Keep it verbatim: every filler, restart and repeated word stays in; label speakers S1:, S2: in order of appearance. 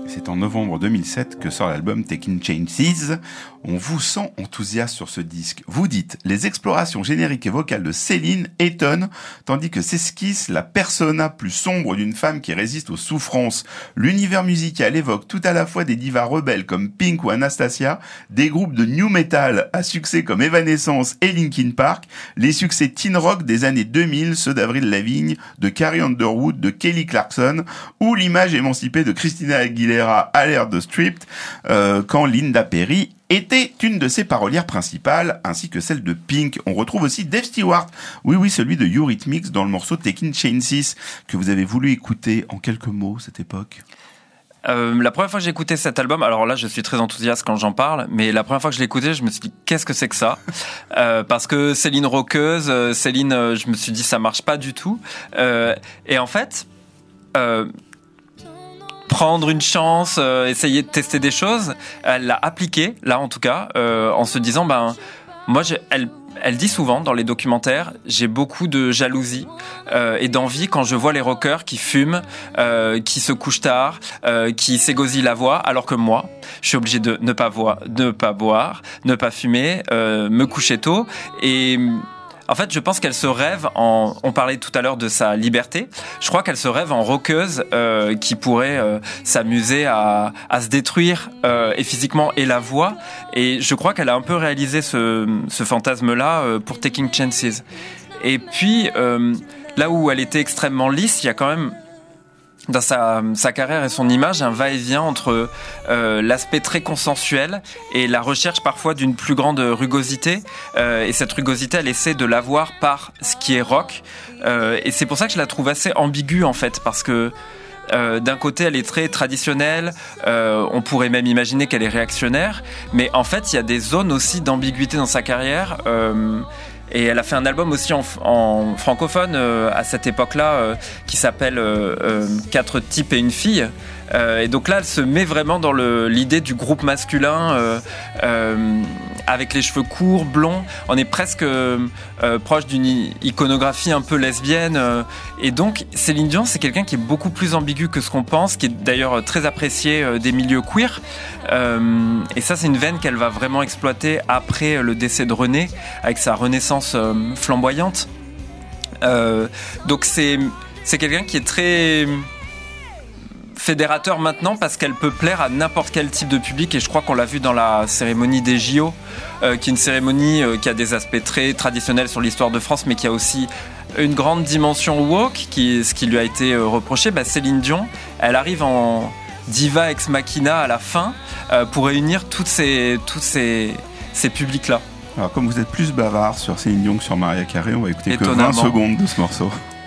S1: C'est en novembre deux mille sept que sort l'album Taking Chances. On vous sent enthousiaste sur ce disque. Vous dites, les explorations génériques et vocales de Céline étonnent, tandis que s'esquisse la persona plus sombre d'une femme qui résiste aux souffrances. L'univers musical évoque tout à la fois des divas rebelles comme Pink ou Anastasia, des groupes de new metal à succès comme Evanescence et Linkin Park, les succès teen rock des années deux mille, ceux d'Avril Lavigne, de Carrie Underwood, de Kelly Clarkson, ou l'image émancipée de Christina Aguilera à l'ère de Stripped, euh, quand Linda Perry était une de ses parolières principales, ainsi que celle de Pink. On retrouve aussi Dave Stewart, oui oui, celui de Eurythmics, dans le morceau Taking Chances, que vous avez voulu écouter. En quelques mots, cette époque.
S2: Euh, la première fois que j'ai écouté cet album, alors là je suis très enthousiaste quand j'en parle, mais la première fois que je l'ai écouté, je me suis dit qu'est-ce que c'est que ça, euh, parce que Céline rockeuse, euh, Céline, euh, je me suis dit ça marche pas du tout, euh, et en fait, euh, prendre une chance, euh, essayer de tester des choses, elle l'a appliqué là en tout cas, euh, en se disant ben moi j'ai, elle Elle dit souvent dans les documentaires, j'ai beaucoup de jalousie euh, et d'envie quand je vois les rockers qui fument, euh, qui se couchent tard, euh, qui s'égosillent la voix, alors que moi, je suis obligé de ne pas boire, ne pas boire, ne pas fumer, euh, me coucher tôt. Et en fait, je pense qu'elle se rêve en... On parlait tout à l'heure de sa liberté. Je crois qu'elle se rêve en rockeuse euh, qui pourrait euh, s'amuser à, à se détruire euh, et physiquement et la voix. Et je crois qu'elle a un peu réalisé ce, ce fantasme-là euh, pour Taking Chances. Et puis, euh, là où elle était extrêmement lisse, il y a quand même dans sa, sa carrière et son image, un va-et-vient entre euh, l'aspect très consensuel et la recherche parfois d'une plus grande rugosité. Euh, et cette rugosité, elle essaie de l'avoir par ce qui est rock. Euh, et c'est pour ça que je la trouve assez ambiguë, en fait, parce que Euh, d'un côté, elle est très traditionnelle, euh, on pourrait même imaginer qu'elle est réactionnaire, mais en fait, il y a des zones aussi d'ambiguïté dans sa carrière. Euh, Et elle a fait un album aussi en, en francophone euh, à cette époque-là euh, qui s'appelle euh, euh, Quatre types et une fille. Euh, et donc là, elle se met vraiment dans le, l'idée du groupe masculin euh, euh, avec les cheveux courts, blonds. On est presque euh, proche d'une iconographie un peu lesbienne. Euh, et donc, Céline Dion, c'est quelqu'un qui est beaucoup plus ambigu que ce qu'on pense, qui est d'ailleurs très apprécié euh, des milieux queer. Euh, et ça, c'est une veine qu'elle va vraiment exploiter après le décès de René, avec sa renaissance euh, flamboyante. Euh, donc, c'est, c'est quelqu'un qui est très fédérateur maintenant parce qu'elle peut plaire à n'importe quel type de public, et je crois qu'on l'a vu dans la cérémonie des J O, euh, qui est une cérémonie euh, qui a des aspects très traditionnels sur l'histoire de France, mais qui a aussi une grande dimension woke, qui, ce qui lui a été euh, reproché. Bah, Céline Dion, elle arrive en diva ex machina à la fin euh, pour réunir toutes ces, tous ces, ces publics-là.
S1: Alors comme vous êtes plus bavard sur Céline Dion que sur Mariah Carey, on va écouter que vingt secondes de ce morceau.